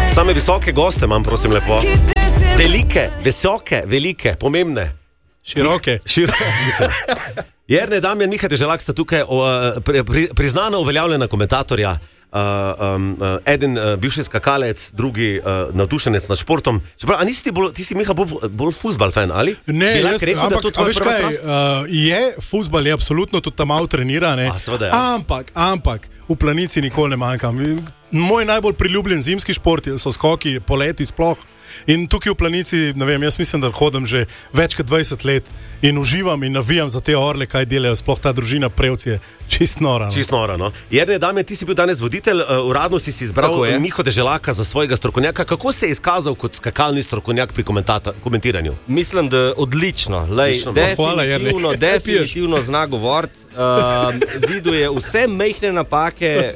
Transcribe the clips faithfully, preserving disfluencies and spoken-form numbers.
Same visoke goste imam, prosim lepo. Velike, visoke, velike, pomembne. Široke. Široke, mislim. Jerne Damjan, Miha Deželak sta tukaj o, pri, pri, priznana uveljavljena komentatorja. Uh, um, uh, eden uh, bivši skakalec, drugi uh, navdušenec nad športom. Čeprav, a nisi ti, bolj, ti si Miha bolj, bolj fuzbal fan, ali? Ne, jaz, rekel, ampak, a veš kaj, uh, je, fuzbal je absolutno, tudi tam malo trenira, ne? A, seveda, ja. Ampak, ampak, v Planici nikoli ne manjkam. Moj najbolj priljubljen zimski šport so skoki, poleti sploh. In tukaj v Planici, ne vem, jaz mislim, da hodim že več kot dvajset let in uživam in navijam za te orle, kaj delajo, sploh ta družina Prevc je čist nora. No. Čist nora, no. Jerne Damjan, ti si bil danes voditelj, uh, uradno si si izbral Miho Deželaka za svojega strokovnjaka. Kako se je izkazal kot skakalni strokovnjak pri komentiranju? Mislim, da odlično. Lej, definitivno, definitivno zna govoriti. Uh, videl je vse majhne napake,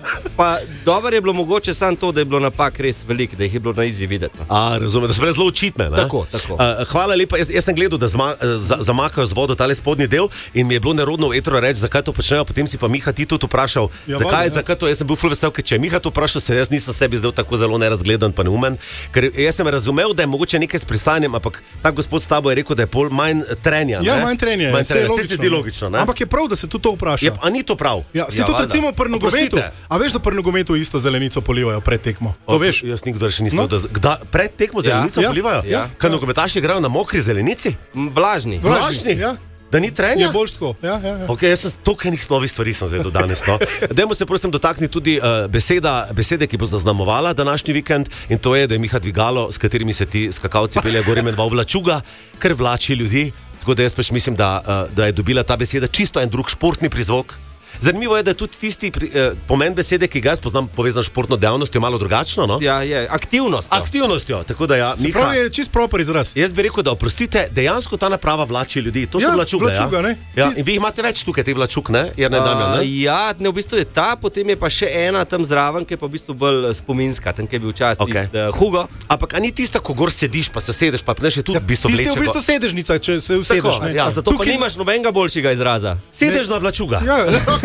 pa dobro je bilo mogoče samo to, da je bilo napak res veliko, da jih je bilo na izi videti. A, razumem, da so bile zelo očitne. Ne? Tako, tako. Uh, hvala lepa, jaz, jaz sem gledal, da zma, za, zamakajo z vodo tale spodnji del in mi je bilo nerodno v etru reči, zakaj to počnejo, potem si pa Miha ti tudi vprašal, ja, zakaj, vale, zakaj to, jaz sem bil ful vesel, ker če je Miha to vprašal, se jaz nisem sebi zdel tako zelo nerazgledan pa neumen, ker jaz sem razumel, da je mogoče nekaj s pristanjem, ampak ta gospod s tabo je rekel, da je pol manj trenja. Ja, manj trenja, manj trenja. Se logično, logično, ne? Ampak je prav, da se tudi to vpraša. Je, a ni to prav? Ja, se ja, tudi recimo pri nogometu. A veš, da pri nogometu isto zelenico polivajo pred tekmo? To o, veš? Jaz nikdar še nisem, no? da, da pred tekmo zelenico ja, polivajo? Ja, Kaj ja. nogometaši igrajo na mokri zelenici? Vlažni. Vlažni? Ja. Da ni trenja? Je bolj tako. Ja, ja, ja. Okay, jaz sem toliko enih novih stvari sem zvedel danes. No. Dajmo se prosim dotakniti tudi uh, beseda, besede, ki bo zaznamovala današnji vikend, in to je, da je Miha dvigalo, s katerimi se ti skakalci peljejo gor, imenoval vlačuga, ker vlači ljudi. Tako da jaz pač mislim, da, uh, da je dobila ta beseda čisto en drug športni prizvok. Zanimivo je, da je tudi tisti eh, pomen besede, ki ga jaz poznam povezan s športno dejavnostjo, malo drugačno, no? Ja, je, aktivnostjo. Aktivnostjo, tako da ja, se Miha... pravi, je čist proper izraz. Jaz bi rekel, da oprostite, dejansko ta naprava vlači ljudi. To ja, so vlačuge, vlačuga, ja? Ne? Ja, in vi imate več tukaj teh vlačug, ne? Jerne Damjan, ne? Ja, ne, v bistvu je ta, potem je pa še ena tam zraven, ki je pa v bistvu bolj spominska, tam, ki je bil včasih okay. tist, uh, Hugo. Ampak a ni tista, ko gor sediš, pa se sedeš, pa pneš je tudi ja, v bistvu vleče. Tiste je v bistvu sedežnica, če se usedeš, ne? Ja, zato pa nimaš nobenega boljšega izraza. Sedežna vlačuga. Ja,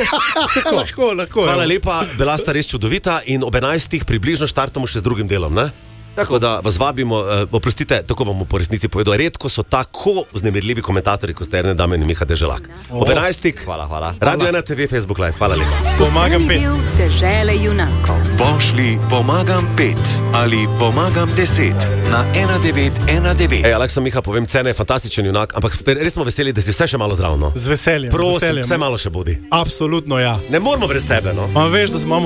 lahko, lahko. Hvala lepa, bila sta res čudovita in ob enajstih približno štartamo še z drugim delom, ne? Tako da vas vabimo, uh, oprostite, tako vam po resnici povedal, redko so tako vznemirljivi komentatorji, kot ste Jerne Damjan in Miha Deželak. Oh. Ob enajstih, hvala, hvala. Radio ena te ve, Facebook Live, hvala lepa. Pomagam pet. Dežele junakov. Pošli pomagam pet ali pomagam deset na ena devet ena devet. Ej, Aleksa, Miha, povem, Cene je fantastičen junak, ampak res smo veseli, da si vse še malo zdrav, no? Z veseljem. Prosim, z veseljem. Vse malo še bodi. Absolutno, ja. Ne moramo brez tebe, no? Ma veš, da imamo